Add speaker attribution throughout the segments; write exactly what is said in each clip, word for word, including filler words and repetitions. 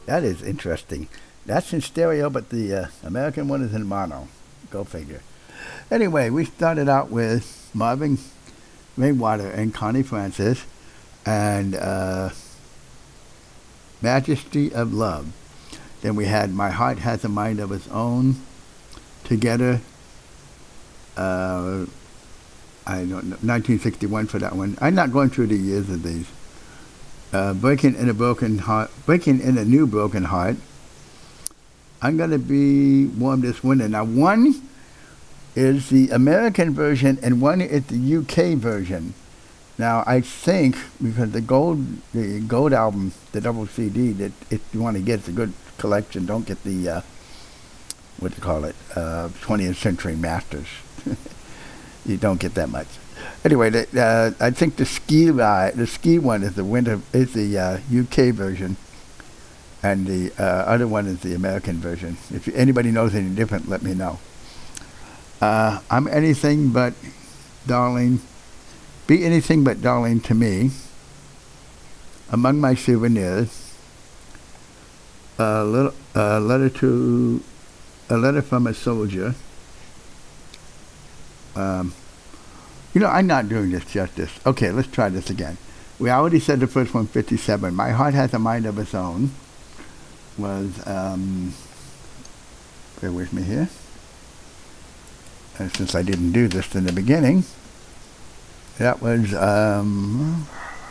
Speaker 1: That is interesting. That's in stereo, but the uh, American one is in mono. Go figure. Anyway, we started out with Marvin Rainwater and Connie Francis and uh, Majesty of Love. Then we had My Heart Has a Mind of Its Own, Together, uh, I don't know, nineteen sixty-one for that one. I'm not going through the years of these. Uh, Breaking in a Broken Heart, Breaking in a New Broken Heart. I'm going to be warm this winter. Now, one is the American version and one is the U K version. Now, I think because the gold, the gold album, the double C D, that if you want to get it's a good collection, don't get the uh, what do you call it, uh, twentieth Century Masters. You don't get that much. Anyway, the, uh, I think the ski ride, the ski one is the winter, is the uh, U K version, and the uh, other one is the American version. If anybody knows any different, let me know. Uh, I'm anything but darling. Be anything but darling to me. Among my souvenirs. A little, a letter to, a letter from a soldier. Um, you know, I'm not doing this justice. Okay, let's try this again. We already said the first one, fifty-seven. My Heart Has a Mind of Its Own. Was, um, bear with me here. And since I didn't do this in the beginning, that was um,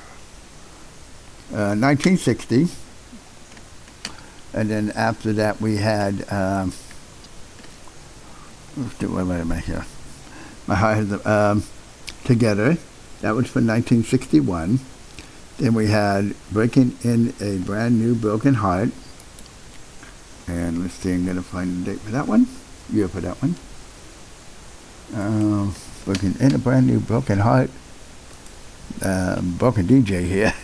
Speaker 1: uh, nineteen sixty. And then after that we had, um, let's do, wait, wait a minute here. My Heart Has a, um, Together. That was for nineteen sixty-one. Then we had Breaking in a Brand New Broken Heart. And let's see, I'm going to find the date for that one. Year for that one. Um, Breaking in a Brand New Broken Heart. Um, broken D J here.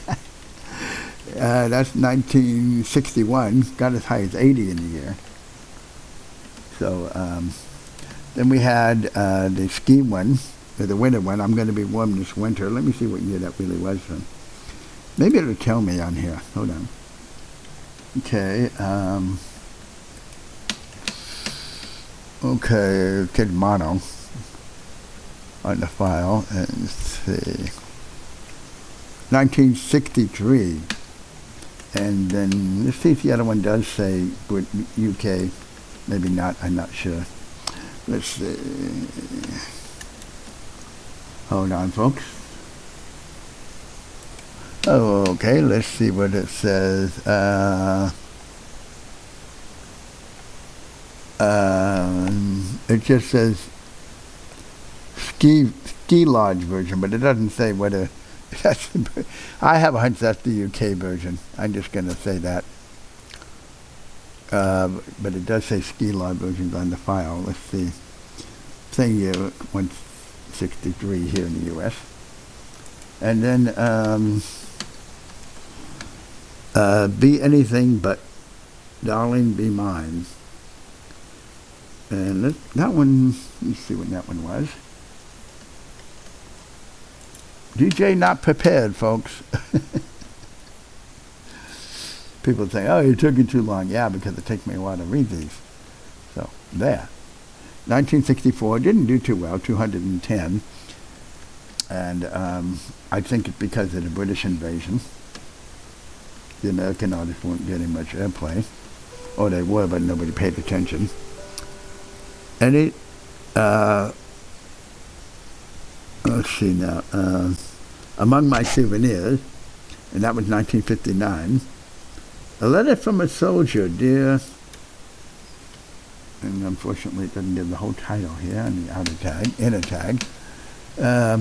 Speaker 1: uh, that's nineteen sixty-one. Got as high as eighty in the year. So, um, then we had uh, the ski one, or the winter one. I'm going to be warm this winter. Let me see what year that really was from. Maybe it'll tell me on here. Hold on. Okay. Um, okay. Kid mono on the file. And let's see. nineteen sixty-three. And then let's see if the other one does say U K. Maybe not. I'm not sure. Let's see. Hold on, folks. Oh, okay. Let's see what it says. Uh, um, it just says ski ski lodge version, but it doesn't say whether that's. I have a hunch that's the U K version. I'm just going to say that. Uh, but it does say ski lodge versions on the file. Let's see. Same year, one sixty-three here in the U S. And then. Um, Uh, be anything but darling, be mine. And let, that one, let's see when that one was. D J Not Prepared, folks. People say, oh, it took you too long. Yeah, because it takes me a while to read these. So, there. nineteen sixty-four, didn't do too well, two hundred ten. And um, I think it's because of the British invasion. The American artists weren't getting much airplay. Or they were, but nobody paid attention. And it, uh, let's see now, uh, Among My Souvenirs, and that was nineteen fifty-nine. A Letter from a Soldier, Dear, and unfortunately it doesn't give the whole title here on the outer tag, inner tag. Um,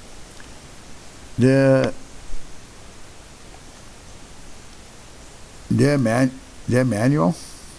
Speaker 1: Dear, Dear Man, Dear Manual,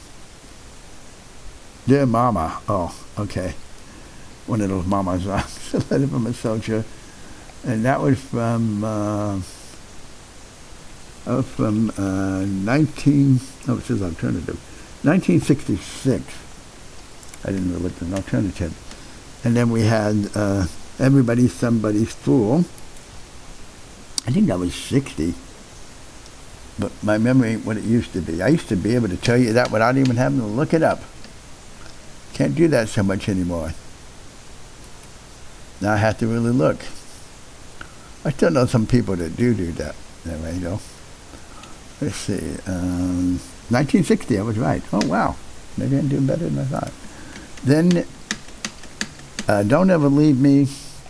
Speaker 1: Dear Mama. Oh, okay. One of those Mama songs. A Letter from a Soldier, and that was from uh, oh, from uh, nineteen. Oh, it says alternative. nineteen sixty-six. I didn't know what an alternative. And then we had uh, Everybody's Somebody's Fool. I think that was sixty. but my memory ain't what it used to be. I used to be able to tell you that without even having to look it up. Can't do that so much anymore. Now I have to really look. I still know some people that do do that. Anyway, you know. Let's see. Um, nineteen sixty, I was right. Oh, wow. Maybe I'm doing better than I thought. Then, uh, Don't Ever Leave Me,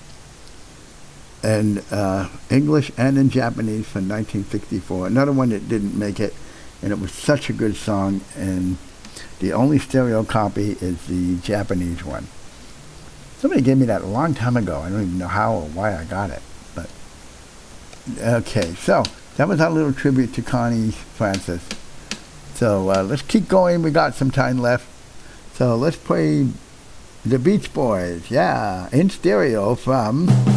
Speaker 1: in uh, English and in Japanese from nineteen sixty-four. Another one that didn't make it, and it was such a good song, and the only stereo copy is the Japanese one. Somebody gave me that a long time ago. I don't even know how or why I got it. But okay, so that was our little tribute to Connie Francis. So uh, let's keep going. We got some time left. So let's play the Beach Boys. Yeah, in stereo from